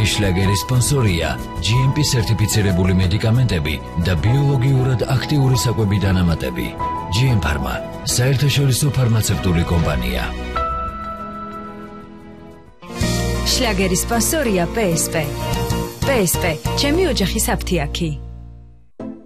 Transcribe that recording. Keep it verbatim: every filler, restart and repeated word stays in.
ოჯახის შლაგერის სპონსორია ჯი ემ პი სერტიფიცირებული მედიკამენტები და ბიოლოგიურად აქტიური საკვები დანამატები. ჯი ემ Pharma, საერთაშორისო ფარმაცევტული კომპანია. შლაგერის სპონსორია პე ეს პე. პე ეს პე, ჩემი ოჯახის აფთიაქი.